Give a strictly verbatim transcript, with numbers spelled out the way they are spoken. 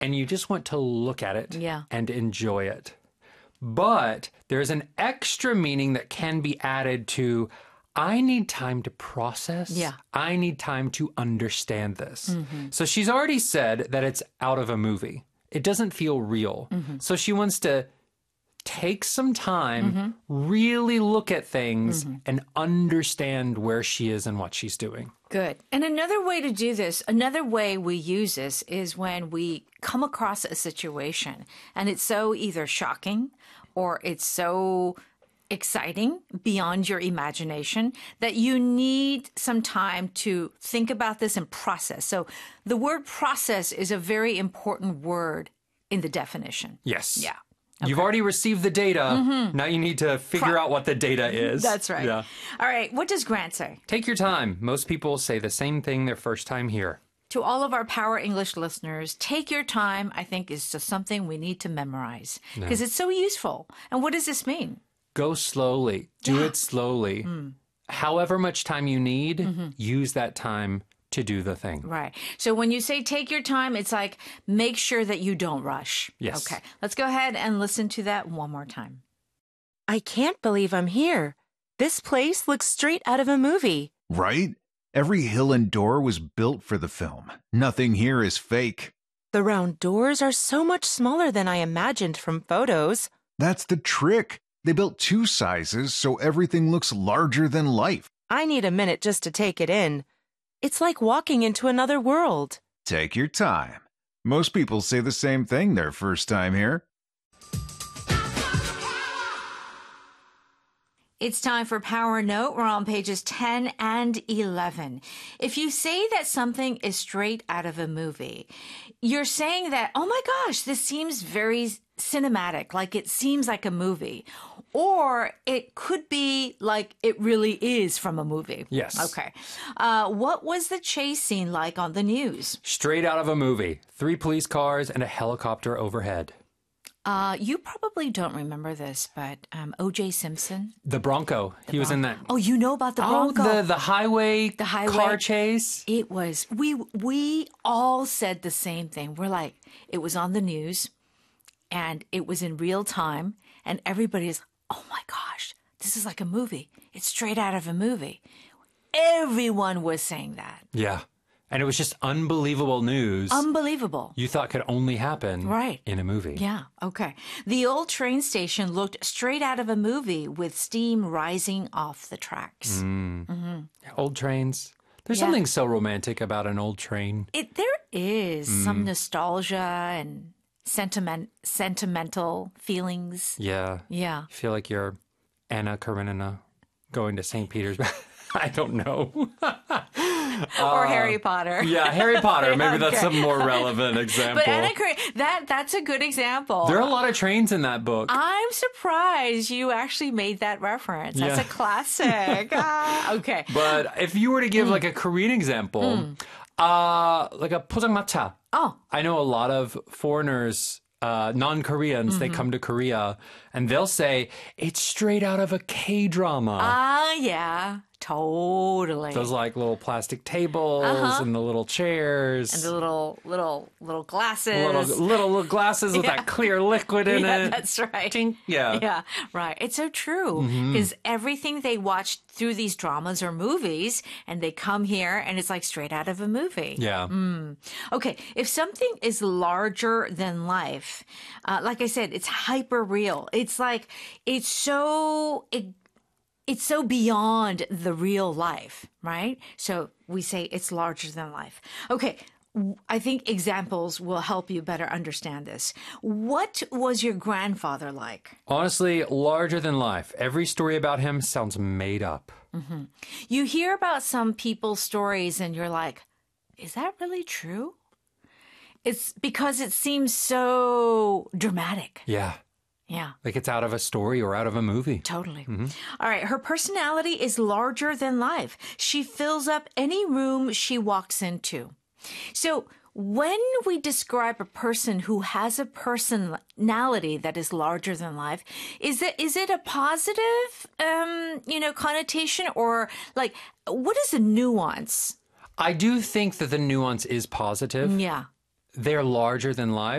and you just want to look at it Yeah. and enjoy it. But there's an extra meaning that can be added to, I need time to process. Yeah. I need time to understand this. So she's already said that it's out of a movie. It doesn't feel real. So she wants to take some time, really look at things, and understand where she is and what she's doing. Good. And another way to do this, another way we use this is when we come across a situation and it's so either shocking or it's so exciting beyond your imagination that you need some time to think about this and process. So the word process is a very important word in the definition. Yes. Yeah. You've already received the data. Now you need to figure Pro- out what the data is. That's right. Yeah. All right. What does Grant say? Take your time. Most people say the same thing their first time here. To all of our Power English listeners, take your time, I think, is just something we need to memorize because it's so useful. And what does this mean? Go slowly. Do Yeah. it slowly. However much time you need, use that time to do the thing. Right. So when you say take your time, it's like make sure that you don't rush. Yes. Okay. Let's go ahead and listen to that one more time. I can't believe I'm here. This place looks straight out of a movie. Right? Every hill and door was built for the film. Nothing here is fake. The round doors are so much smaller than I imagined from photos. That's the trick. They built two sizes so everything looks larger than life. I need a minute just to take it in. It's like walking into another world. Take your time. Most people say the same thing their first time here. It's time for Power Note. We're on pages ten and eleven. If you say that something is straight out of a movie, you're saying that, oh my gosh, this seems very cinematic, like it seems like a movie. Or it could be like it really is from a movie. Yes. Okay. Uh, what was the chase scene like on the news? Straight out of a movie. Three police cars and a helicopter overhead. Uh, you probably don't remember this, but um, O J Simpson. The Bronco. he was in that. Oh, you know about the Oh, Bronco? the, the highway, The highway. car chase. It was, we, we all said the same thing. We're like, it was on the news and it was in real time and everybody is, oh my gosh, this is like a movie. It's straight out of a movie. Everyone was saying that. Yeah. And it was just unbelievable news Unbelievable. you thought could only happen Right. in a movie. Yeah, okay. The old train station looked straight out of a movie with steam rising off the tracks. Old trains. There's Yeah. something so romantic about an old train. It there is some nostalgia and sentiment sentimental feelings. Yeah. Yeah. You feel like you're Anna Karenina going to Saint Petersburg. I don't know. or Harry Potter. Yeah, Harry Potter. Maybe that's Okay. a more relevant example. But Anna Karenina, that that's a good example. There are a lot of trains in that book. I'm surprised you actually made that reference. That's Yeah. a classic. Ah, okay. But if you were to give like a Korean example, uh, like a 포장마차. Oh, I know a lot of foreigners, uh, non-Koreans, they come to Korea and they'll say, it's straight out of a K-drama. ah, yeah, totally. Those like little plastic tables Uh-huh. and the little chairs. and the little little little glasses. little, little, little glasses with Yeah. that clear liquid in yeah, it. that's right. Tink. Yeah. Yeah, right. It's so true because everything they watch through these dramas or movies, and they come here, and it's like straight out of a movie. Yeah. Okay, if something is larger than life, uh, like I said, it's hyper real. It's like it's so it, it's so beyond the real life, right? So we say it's larger than life. Okay. w- I think examples will help you better understand this. What was your grandfather like? Honestly, larger than life. Every story about him sounds made up. You hear about some people's stories and you're like, is that really true? It's because it seems so dramatic. Yeah. Yeah, Like it's out of a story or out of a movie. totally. All right. Her personality is larger than life. She fills up any room she walks into. So when we describe a person who has a personality that is larger than life, is it is it a positive, um, you know, connotation, or like what is the nuance? I do think that the nuance is positive. Yeah. they're larger than life.